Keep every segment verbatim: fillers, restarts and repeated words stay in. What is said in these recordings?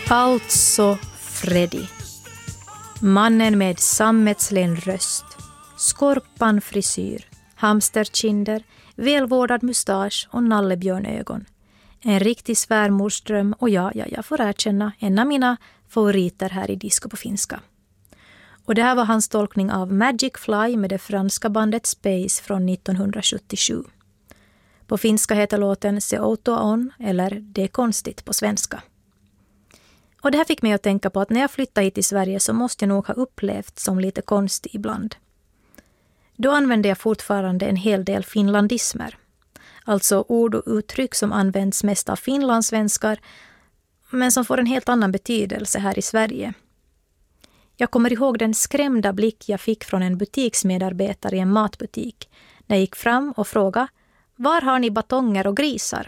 Alltså Freddy. Mannen med sammetslen röst, skorpan frisyr, hamsterkinder, välvårdad mustasch och nallebjörnögon. En riktig svärmorsdröm och ja, ja, jag får erkänna en av mina favoriter här i disco på finska. Och det här var hans tolkning av Magic Fly med det franska bandet Space från nittonhundrasjuttiosju. På finska heter låten Se Auto On eller Det är konstigt på svenska. Och det här fick mig att tänka på att när jag flyttade hit till Sverige så måste jag nog ha upplevt som lite konstig ibland. Då använde jag fortfarande en hel del finlandismer. Alltså ord och uttryck som används mest av finlandssvenskar men som får en helt annan betydelse här i Sverige. Jag kommer ihåg den skrämda blick jag fick från en butiksmedarbetare i en matbutik när jag gick fram och frågade: var har ni batonger och grisar?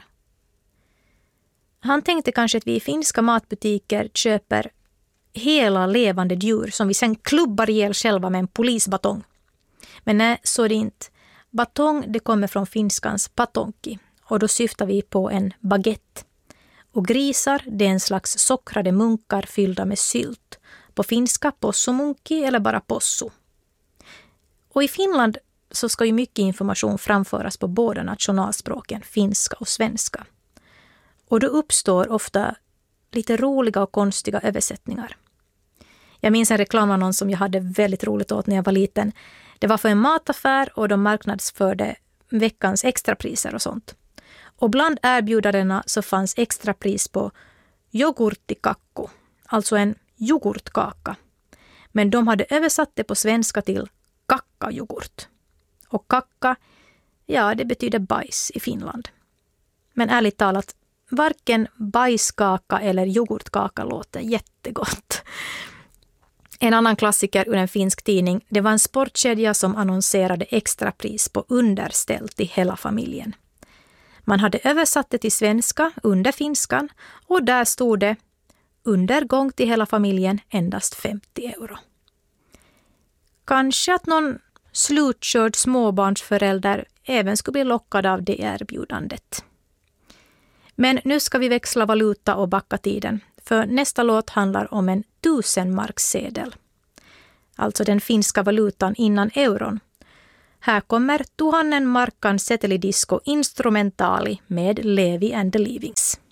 Han tänkte kanske att vi i finska matbutiker köper hela levande djur som vi sen klubbar ihjäl själva med en polisbatong. Men nej, så är det inte. Batong det kommer från finskans patonki och då syftar vi på en baguette. Och grisar det är en slags sockrade munkar fyllda med sylt. På finska possumunki eller bara possu. Och i Finland så ska ju mycket information framföras på båda nationalspråken, finska och svenska. Och då uppstår ofta lite roliga och konstiga översättningar. Jag minns en reklamannons som jag hade väldigt roligt åt när jag var liten. Det var för en mataffär och de marknadsförde veckans extrapriser och sånt. Och bland erbjudandena så fanns extrapris på yoghurtikakku, alltså en yoghurtkaka. Men de hade översatt det på svenska till kakkayoghurt. Och kakka, ja det betyder bajs i Finland. Men ärligt talat, varken bajskaka eller yoghurtkaka låter jättegott. En annan klassiker ur en finsk tidning, det var en sportkedja som annonserade extrapris på underställ till hela familjen. Man hade översatt det till svenska under finskan och där stod det undergång till hela familjen endast femtio euro. Kanske att någon slutkörd småbarnsförälder även skulle bli lockad av det erbjudandet. Men nu ska vi växla valuta och backa tiden, för nästa låt handlar om en tusenmarkssedel. Alltså den finska valutan innan euron. Här kommer tuhannen markan setelidisco instrumentali med Levi and the Leavings.